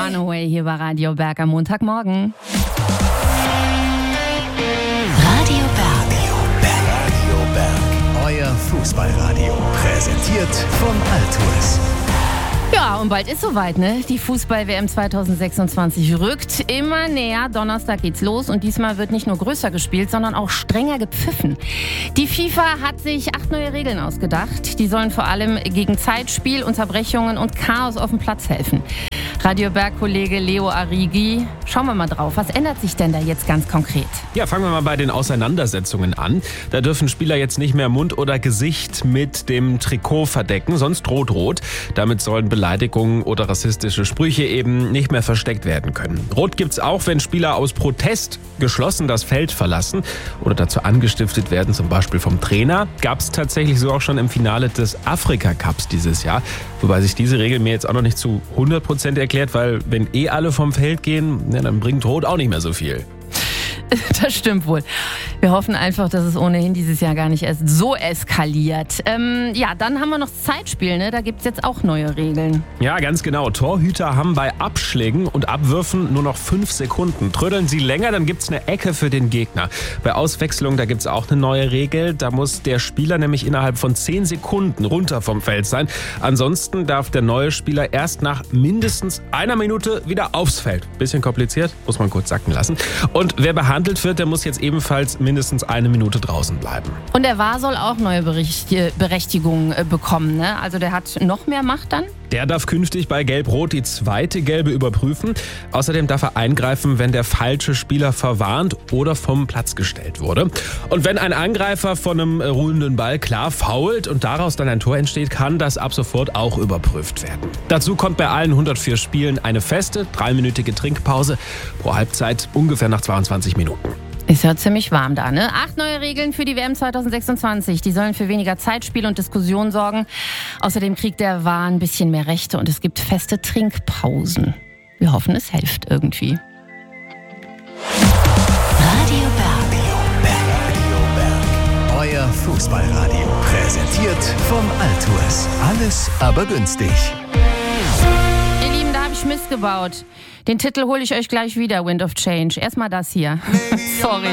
Runaway hier bei Radio Berg am Montagmorgen. Radio Berg. Euer Fußballradio. Präsentiert von Altours. Ja, und bald ist soweit, ne? Die Fußball-WM 2026 rückt immer näher. Donnerstag geht's los und diesmal wird nicht nur größer gespielt, sondern auch strenger gepfiffen. Die FIFA hat sich 8 neue Regeln ausgedacht. Die sollen vor allem gegen Zeitspiel, Unterbrechungen und Chaos auf dem Platz helfen. Radio Berg-Kollege Leo Arrighi, schauen wir mal drauf. Was ändert sich denn da jetzt ganz konkret? Ja, fangen wir mal bei den Auseinandersetzungen an. Da dürfen Spieler jetzt nicht mehr Mund oder Gesicht mit dem Trikot verdecken, sonst droht Rot. Damit sollen Beleidigungen oder rassistische Sprüche eben nicht mehr versteckt werden können. Rot gibt's auch, wenn Spieler aus Protest geschlossen das Feld verlassen oder dazu angestiftet werden, zum Beispiel vom Trainer. Gab's tatsächlich so auch schon im Finale des Afrika-Cups dieses Jahr. Wobei sich diese Regel mir jetzt auch noch nicht zu 100% erklärt, weil wenn alle vom Feld gehen, ja, dann bringt Rot auch nicht mehr so viel. Das stimmt wohl. Wir hoffen einfach, dass es ohnehin dieses Jahr gar nicht erst so eskaliert. Ja, dann haben wir noch Zeitspiel, ne? Da gibt es jetzt auch neue Regeln. Ja, ganz genau. Torhüter haben bei Abschlägen und Abwürfen nur noch 5 Sekunden. Trödeln sie länger, dann gibt es eine Ecke für den Gegner. Bei Auswechslung, da gibt es auch eine neue Regel. Da muss der Spieler nämlich innerhalb von 10 Sekunden runter vom Feld sein. Ansonsten darf der neue Spieler erst nach mindestens einer Minute wieder aufs Feld. Bisschen kompliziert, muss man kurz sacken lassen. Und wer behandelt wird, der muss jetzt ebenfalls mindestens eine Minute draußen bleiben. Und der VAR soll auch neue Berechtigungen bekommen, ne? Also der hat noch mehr Macht dann? Der darf künftig bei Gelb-Rot die zweite Gelbe überprüfen. Außerdem darf er eingreifen, wenn der falsche Spieler verwarnt oder vom Platz gestellt wurde. Und wenn ein Angreifer von einem ruhenden Ball klar foult und daraus dann ein Tor entsteht, kann das ab sofort auch überprüft werden. Dazu kommt bei allen 104 Spielen eine feste 3-minütige Trinkpause pro Halbzeit, ungefähr nach 22 Minuten. Ist ja ziemlich warm da, ne? 8 neue Regeln für die WM 2026. Die sollen für weniger Zeitspiel und Diskussion sorgen. Außerdem kriegt der VAR ein bisschen mehr Rechte und es gibt feste Trinkpausen. Wir hoffen, es hilft irgendwie. Radio Berg. Euer Fußballradio. Präsentiert von Altours. Alles aber günstig. Ihr Lieben, da habe ich Mist gebaut. Den Titel hole ich euch gleich wieder, Wind of Change. Erstmal das hier. Sorry.